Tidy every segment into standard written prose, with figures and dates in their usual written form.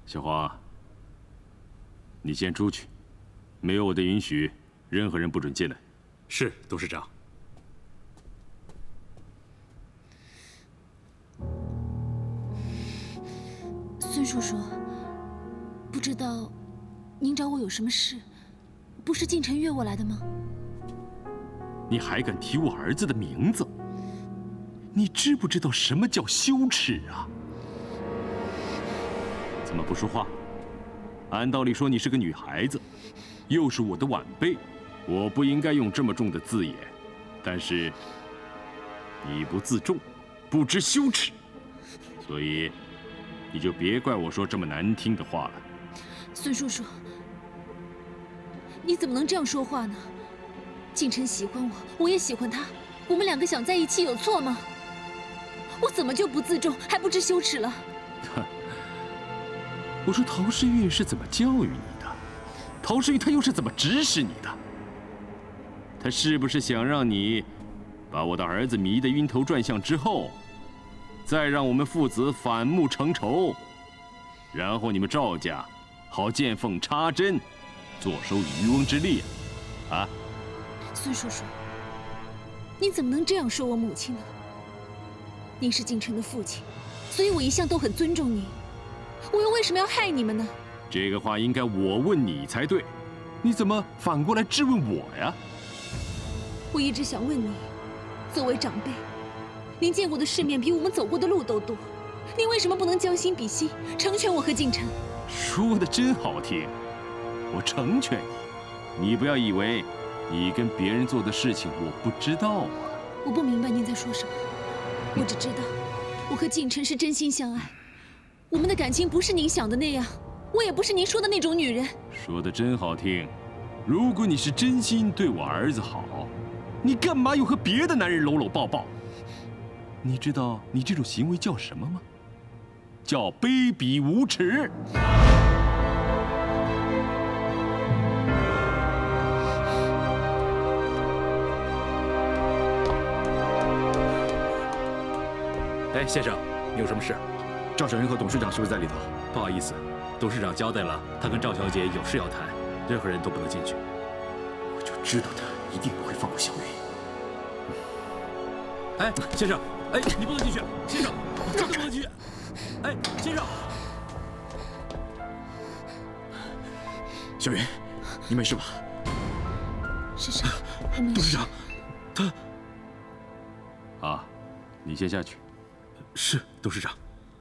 小花，你先出去，没有我的允许，任何人不准进来。 是，董事长。 孙叔叔，不知道您找我有什么事？不是晋城约我来的吗？ 你还敢提我儿子的名字？你知不知道什么叫羞耻啊？怎么不说话？按道理说你是个女孩子，又是我的晚辈，我不应该用这么重的字眼。但是你不自重，不知羞耻，所以你就别怪我说这么难听的话了。 孙叔叔，你怎么能这样说话呢？晋城喜欢我，我也喜欢他，我们两个想在一起有错吗？我怎么就不自重，还不知羞耻了？ 我说陶世玉是怎么教育你的？陶世玉他又是怎么指使你的？他是不是想让你把我的儿子迷得晕头转向之后，再让我们父子反目成仇，然后你们赵家好见缝插针，坐收渔翁之利啊？ 孙叔叔，你怎么能这样说我母亲呢？您是晋城的父亲，所以我一向都很尊重您。我又为什么要害你们呢？ 这个话应该我问你才对，你怎么反过来质问我呀？ 我一直想问你，作为长辈，您见过的世面比我们走过的路都多，您为什么不能将心比心，成全我和晋城？ 说的真好听，我成全你，你不要以为你跟别人做的事情我不知道啊。 我不明白您在说什么，我只知道我和晋城是真心相爱，我们的感情不是您想的那样，我也不是您说的那种女人。 说的真好听，如果你是真心对我儿子好，你干嘛又和别的男人搂搂抱抱？你知道你这种行为叫什么吗？叫卑鄙无耻！ 哎，先生，你有什么事？ 赵小云和董事长是不是在里头？ 不好意思，董事长交代了，他跟赵小姐有事要谈，任何人都不能进去。 我就知道他一定不会放过小云。 哎，先生，哎，你不能进去，先生，真的不能进去。哎，先生， 小云，你没事吧？ 是谁？我没事。 董事长，他…… 啊，你先下去。 是董事长。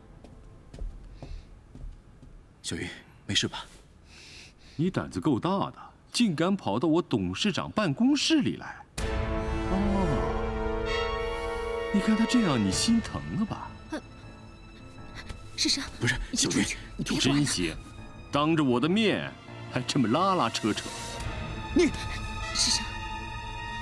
小云，没事吧？ 你胆子够大的，竟敢跑到我董事长办公室里来。哦，你看他这样，你心疼了吧？ 是谁？ 不是，小云， 你别真行，当着我的面还这么拉拉扯扯。 你， 是谁？